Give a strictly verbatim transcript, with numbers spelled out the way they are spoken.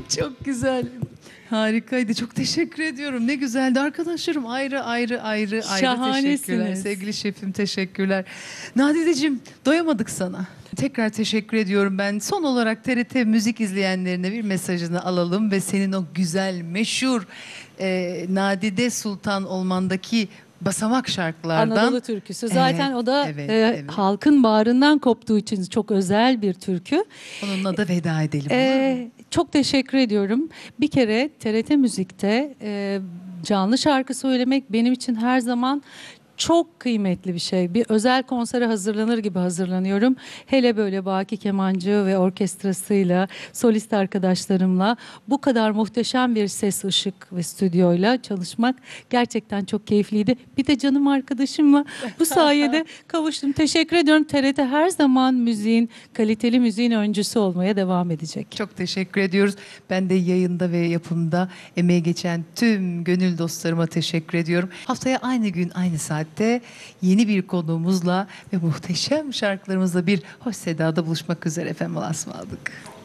Çok güzel. Harikaydı. Çok teşekkür ediyorum. Ne güzeldi. Arkadaşlarım ayrı ayrı ayrı ayrı Şahanesiniz. teşekkürler. Sevgili şefim teşekkürler. Nadideciğim doyamadık sana. Tekrar teşekkür ediyorum ben. Son olarak T R T Müzik izleyenlerine bir mesajını alalım ve senin o güzel, meşhur e, Nadide Sultan Olman'daki basamak şarkılardan. Anadolu türküsü. Zaten Evet, o da evet, e, evet. halkın bağrından koptuğu için çok özel bir türkü. Onunla da veda edelim. olur mu? Ee, çok teşekkür ediyorum. Bir kere T R T Müzik'te e, canlı şarkı söylemek benim için her zaman çok kıymetli bir şey. Bir özel konsere hazırlanır gibi hazırlanıyorum. Hele böyle Baki Kemancı ve orkestrasıyla, solist arkadaşlarımla bu kadar muhteşem bir ses, ışık ve stüdyoyla çalışmak gerçekten çok keyifliydi. Bir de canım arkadaşımla bu sayede kavuştum. Teşekkür ediyorum. T R T her zaman müziğin, kaliteli müziğin öncüsü olmaya devam edecek. Çok teşekkür ediyoruz. Ben de yayında ve yapımda emeği geçen tüm gönül dostlarıma teşekkür ediyorum. Haftaya aynı gün aynı saatte yeni bir konuğumuzla ve muhteşem şarkılarımızla bir hoş sedada buluşmak üzere efendim. Allah'a ısmarladık.